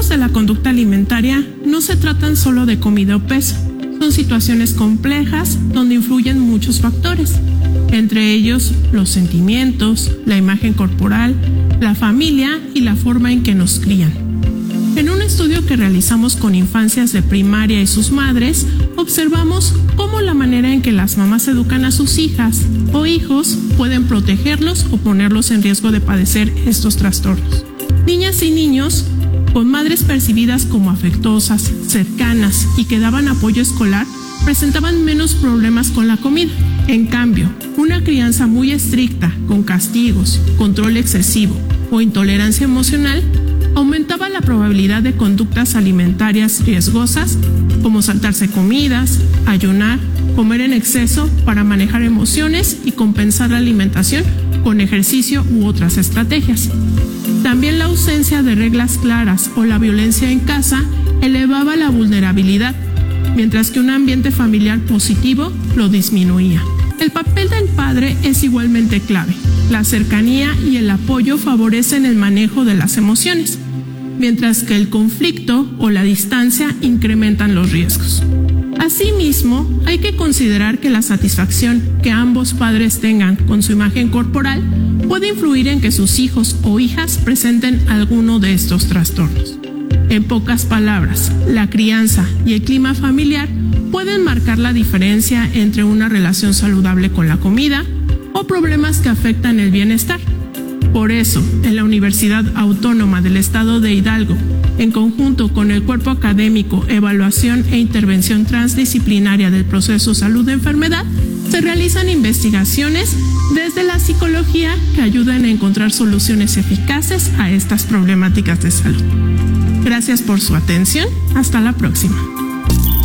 trastornos de la conducta alimentaria no se tratan solo de comida o peso. Son situaciones complejas donde influyen muchos factores, entre ellos los sentimientos, la imagen corporal, la familia y la forma en que nos crían. En un estudio que realizamos con infancias de primaria y sus madres, observamos cómo la manera en que las mamás educan a sus hijas o hijos pueden protegerlos o ponerlos en riesgo de padecer estos trastornos. Niñas y niños con madres percibidas como afectuosas, cercanas y que daban apoyo escolar, presentaban menos problemas con la comida. En cambio, una crianza muy estricta, con castigos, control excesivo o intolerancia emocional, aumentaba la probabilidad de conductas alimentarias riesgosas, como saltarse comidas, ayunar, comer en exceso para manejar emociones y compensar la alimentación con ejercicio u otras estrategias. También la ausencia de reglas claras o la violencia en casa elevaba la vulnerabilidad, mientras que un ambiente familiar positivo lo disminuía. El papel del padre es igualmente clave. La cercanía y el apoyo favorecen el manejo de las emociones, mientras que el conflicto o la distancia incrementan los riesgos. Asimismo, hay que considerar que la satisfacción que ambos padres tengan con su imagen corporal puede influir en que sus hijos o hijas presenten alguno de estos trastornos. En pocas palabras, la crianza y el clima familiar pueden marcar la diferencia entre una relación saludable con la comida o problemas que afectan el bienestar. Por eso, en la Universidad Autónoma del Estado de Hidalgo, en conjunto con el Cuerpo Académico Evaluación e Intervención Transdisciplinaria del Proceso Salud-Enfermedad, se realizan investigaciones desde la psicología que ayudan a encontrar soluciones eficaces a estas problemáticas de salud. Gracias por su atención. Hasta la próxima.